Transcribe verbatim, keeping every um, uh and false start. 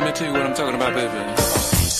let me tell you what I'm talking about, baby.